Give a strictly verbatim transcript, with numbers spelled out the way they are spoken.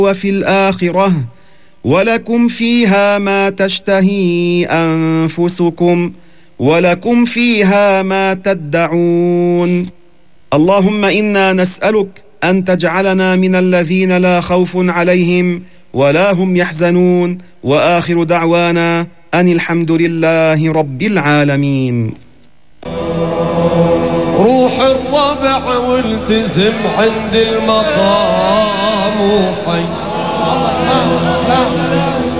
وفي الآخرة ولكم فيها ما تشتهي أنفسكم ولكم فيها ما تدعون. اللهم إنا نسألك أن تجعلنا من الذين لا خوف عليهم ولا هم يحزنون. وآخر دعوانا أن الحمد لله رب العالمين. روح الربع والتزم عند المقام وحي